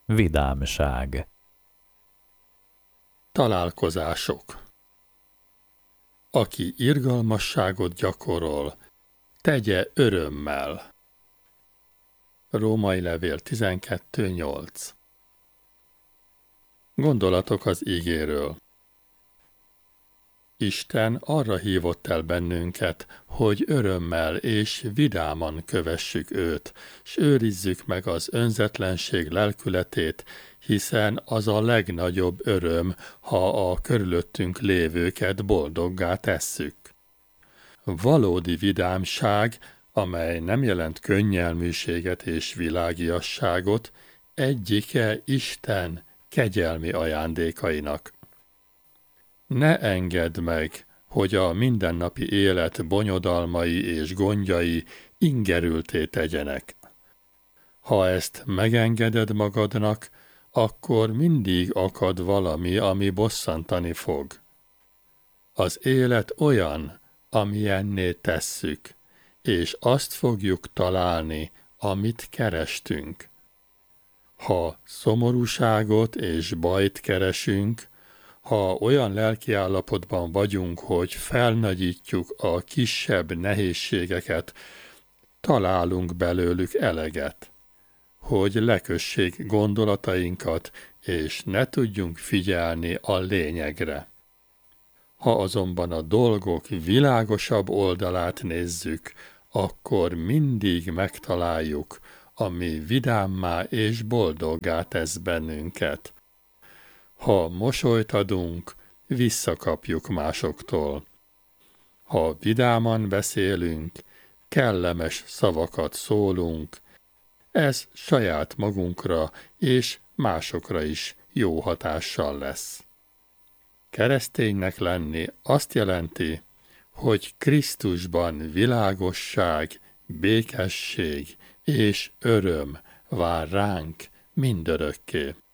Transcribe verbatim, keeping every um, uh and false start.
vidámság. Találkozások. Aki irgalmasságot gyakorol, tegye örömmel. Római levél tizenkettő nyolc. Gondolatok az ígéről. Isten arra hívott el bennünket, hogy örömmel és vidáman kövessük őt, s őrizzük meg az önzetlenség lelkületét, hiszen az a legnagyobb öröm, ha a körülöttünk lévőket boldoggá tesszük. Valódi vidámság, amely nem jelent könnyelműséget és világiasságot, egyike Isten kegyelmi ajándékainak. Ne engedd meg, hogy a mindennapi élet bonyodalmai és gondjai ingerültté tegyenek. Ha ezt megengeded magadnak, akkor mindig akad valami, ami bosszantani fog. Az élet olyan, amilyenné tesszük, és azt fogjuk találni, amit kerestünk. Ha szomorúságot és bajt keresünk, ha olyan lelkiállapotban vagyunk, hogy felnagyítjuk a kisebb nehézségeket, találunk belőlük eleget, hogy lekössék gondolatainkat, és ne tudjunk figyelni a lényegre. Ha azonban a dolgok világosabb oldalát nézzük, akkor mindig megtaláljuk, ami vidámmá és boldoggá tesz bennünket. Ha mosolyt adunk, visszakapjuk másoktól. Ha vidáman beszélünk, kellemes szavakat szólunk, ez saját magunkra és másokra is jó hatással lesz. Kereszténynek lenni azt jelenti, hogy Krisztusban világosság, békesség és öröm vár ránk mindörökké.